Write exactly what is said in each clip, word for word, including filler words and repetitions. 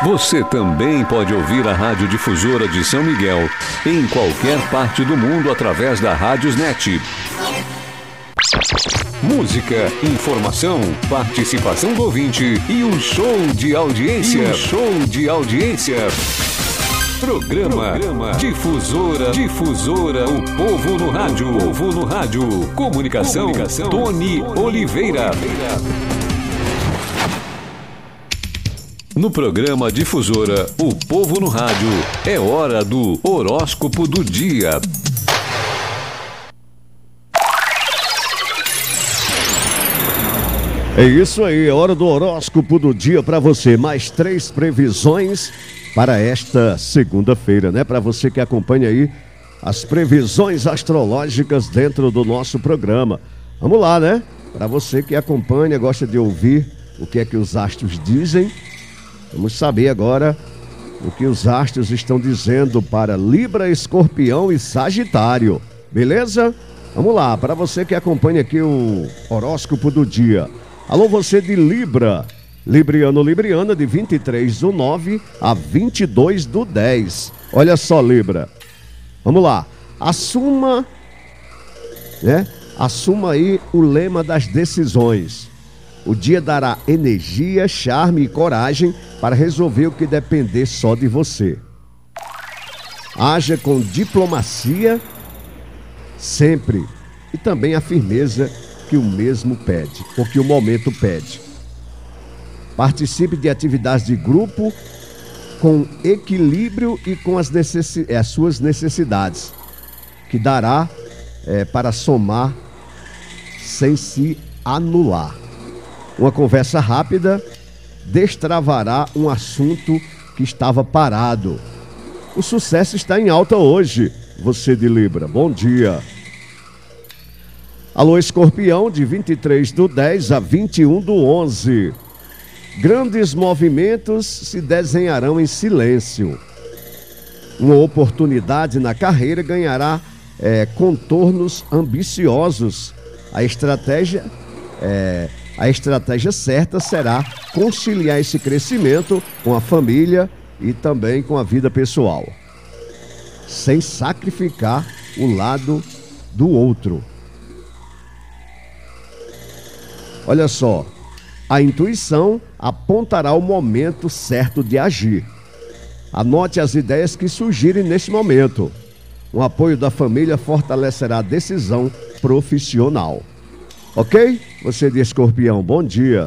Você também pode ouvir a Rádio Difusora de São Miguel em qualquer parte do mundo através da Rádiosnet. Música, informação, participação do ouvinte e um show de audiência. E um show de audiência. Programa, Programa Difusora, Difusora, o povo no rádio, o povo no rádio. Comunicação, Comunicação Tony Oliveira. No programa Difusora, o povo no rádio, é hora do horóscopo do dia. É isso aí, é hora do horóscopo do dia para você. Mais três previsões para esta segunda-feira, né? Para você que acompanha aí as previsões astrológicas dentro do nosso programa. Vamos lá, né? Para você que acompanha, gosta de ouvir o que é que os astros dizem. Vamos saber agora o que os astros estão dizendo para Libra, Escorpião e Sagitário. Beleza? Vamos lá, para você que acompanha aqui o horóscopo do dia. Alô, você de Libra, Libriano, Libriana, de vinte e três do nove a vinte e dois do dez. Olha só, Libra. Vamos lá. Assuma, né? Assuma aí o lema das decisões. O dia dará energia, charme e coragem para resolver o que depender só de você. Haja com diplomacia sempre e também a firmeza que o mesmo pede, ou que o momento pede. Participe de atividades de grupo com equilíbrio e com as, necessi- as suas necessidades, que dará é, para somar sem se anular. Uma conversa rápida destravará um assunto que estava parado. O sucesso está em alta hoje, você de Libra. Bom dia. Alô, Escorpião, de vinte e três do dez a vinte e um do onze. Grandes movimentos se desenharão em silêncio. Uma oportunidade na carreira ganhará é, contornos ambiciosos. A estratégia, é, a estratégia certa será conciliar esse crescimento com a família e também com a vida pessoal, sem sacrificar o lado do outro. Olha só, a intuição apontará o momento certo de agir. Anote as ideias que surgirem neste momento. O apoio da família fortalecerá a decisão profissional. Ok? Você de Escorpião, bom dia.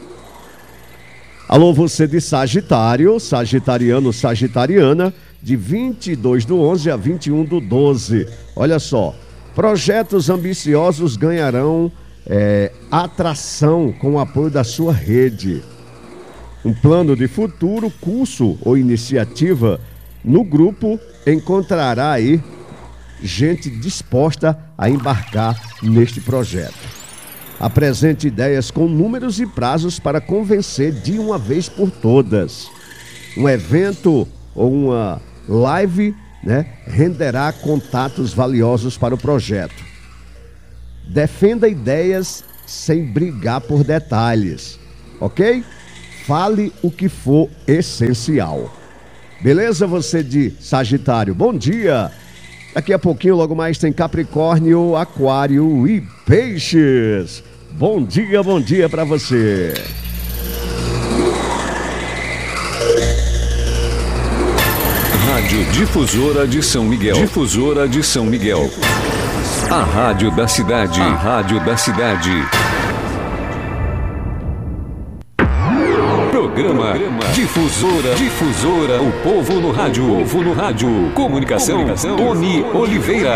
Alô, você de Sagitário, Sagitariano, Sagitariana, de vinte e dois do onze a vinte e um do doze. Olha só, projetos ambiciosos ganharão É, atração com o apoio da sua rede. Um plano de futuro, curso ou iniciativa no grupo encontrará aí gente disposta a embarcar neste projeto. Apresente ideias com números e prazos para convencer de uma vez por todas. Um evento ou uma live, né, renderá contatos valiosos para o projeto. Defenda ideias sem brigar por detalhes, ok? Fale o que for essencial. Beleza, você de Sagitário? Bom dia! Daqui a pouquinho, logo mais, tem Capricórnio, Aquário e Peixes. Bom dia, bom dia pra você! Rádio Difusora de São Miguel. Difusora de São Miguel. A rádio da cidade. A rádio da cidade. Programa, Programa Difusora. Difusora. O povo no rádio. O povo no rádio. Comunicação. Comunicação. Tony Oliveira.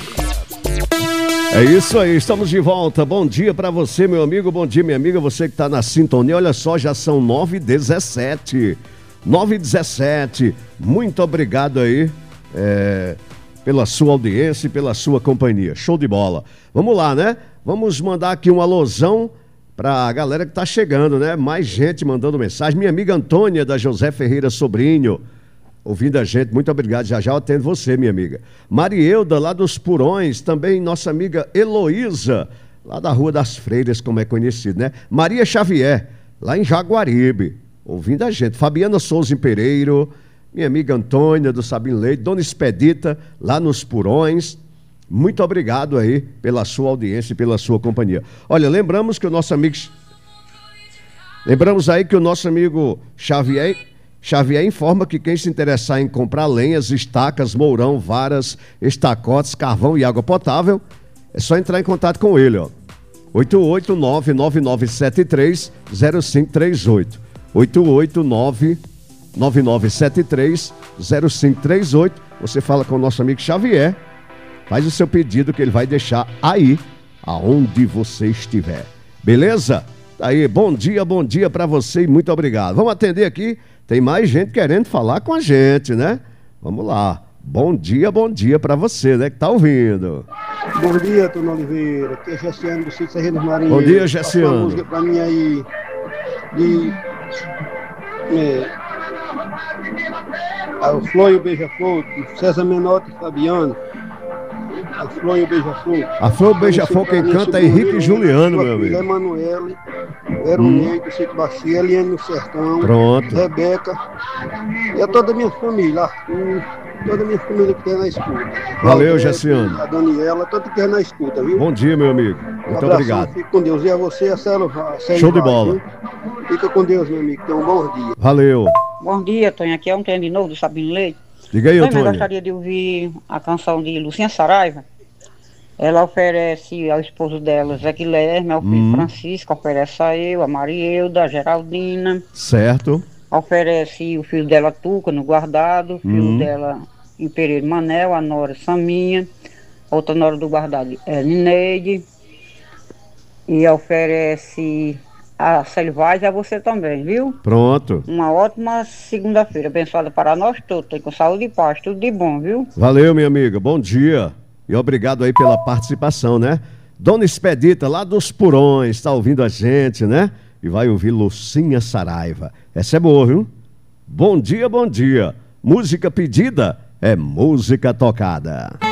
É isso aí, estamos de volta. Bom dia para você, meu amigo. Bom dia, minha amiga. Você que está na sintonia. Olha só, já são nove e dezessete. nove e dezessete. Muito obrigado aí. É... pela sua audiência e pela sua companhia. Show de bola. Vamos lá, né? Vamos mandar aqui um alusão para a galera que está chegando, né? Mais gente mandando mensagem. Minha amiga Antônia, da José Ferreira Sobrinho, ouvindo a gente. Muito obrigado. Já já eu atendo você, minha amiga. Marielda, lá dos Purões. Também nossa amiga Heloísa, lá da Rua das Freiras, como é conhecido, né? Maria Xavier, lá em Jaguaribe. ouvindo a gente. Fabiana Souza Pereiro, minha amiga Antônia do Sabino Leite, Dona Expedita, lá nos Purões. Muito obrigado aí pela sua audiência e pela sua companhia. Olha, lembramos que o nosso amigo... Lembramos aí que o nosso amigo Xavier... Xavier informa que quem se interessar em comprar lenhas, estacas, mourão, varas, estacotes, carvão e água potável, é só entrar em contato com ele, ó. oito oito nove, nove nove sete três, zero cinco três oito. oito oito nove, nove nove sete três, zero cinco três oito. Você fala com o nosso amigo Xavier, faz o seu pedido que ele vai deixar aí, aonde você estiver. Beleza? Aí, bom dia, bom dia para você e muito obrigado. Vamos atender aqui, tem mais gente querendo falar com a gente, né? Vamos lá. Bom dia, bom dia para você, né, que tá ouvindo. Bom dia, Antônio Oliveira, que é Gessiano do Sítio Serrano dos Marinheiros. Bom dia, Gessiano. Uma música pra mim aí de... É, a Flor e o Beija-Flor, César Menotti e Fabiano. A Flor e o Beija-Flor. A Flor e o Beija-Flor, quem canta é Henrique e Juliano, meu amigo. Emanuele, Veronique, do Sítio Baixia, Eliane no Sertão. Pronto. Rebeca. E a toda a minha família, Arthur, toda a minha família que tem na escuta. Valeu, Gessiano. A Daniela, toda que tem na escuta, viu? Bom dia, meu amigo. Muito um abração, obrigado. Fique com Deus. E a você, a Célio. Show de bola. Viu? Fica com Deus, meu amigo. Tenha um bom dia. Valeu. Bom dia, Tonho. Aqui é um trem de novo do Sabino Leite. Diga aí, Eu Antônio. gostaria de ouvir a canção de Lucinha Saraiva. Ela oferece ao esposo dela, Zé Guilherme, ao filho Hum. Francisco, oferece a eu, a Marielda, a Geraldina. Certo. Oferece o filho dela, Tuca, no guardado. O filho Hum. dela, em Pereira Manel, a nora Saminha. Outra nora do guardado é Nineide. E oferece a Selvagem e a você também, viu? Pronto. Uma ótima segunda-feira, abençoada para nós todos, com saúde e paz, tudo de bom, viu? Valeu, minha amiga. Bom dia. E obrigado aí pela participação, né? Dona Expedita, lá dos Purões, está ouvindo a gente, né? E vai ouvir Lucinha Saraiva. Essa é boa, viu? Bom dia, bom dia. Música pedida é música tocada.